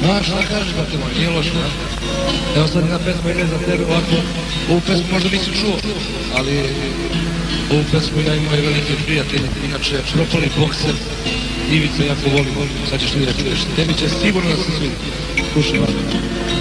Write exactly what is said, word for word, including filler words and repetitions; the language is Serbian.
A šta kažeš, brate moj, nije loše, da? Evo sad jedna pesma ide za tebe ovako, ovu pesmu možda nisi čuo, ali ovu pesmu ja i moji veliki prijatelji, inače propali bokser, Ivica jako volim, sad ćeš ti da čuješ, tebi će sigurno da se svidi. Slušaj ovako.